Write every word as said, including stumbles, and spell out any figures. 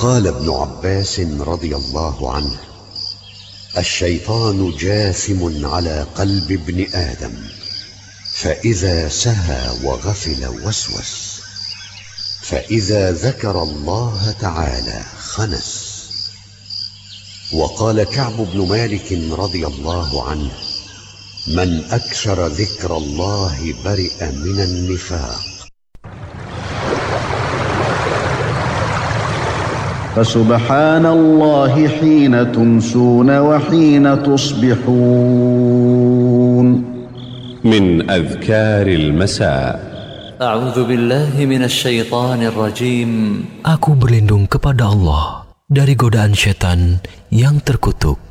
قال ابن عباس رضي الله عنه: الشيطان جاثم على قلب ابن آدم، فإذا سهى وغفل وسوس، فإذا ذكر الله تعالى خنس. وقال كعب بن مالك رضي الله عنه: من أكثر ذكر الله برئ من النفاق. فسبحان الله حين تمسون وحين تصبحون. من أذكار المساء. أعوذ بالله من الشيطان الرجيم. Aku berlindung kepada Allah dari godaan syaitan yang terkutuk.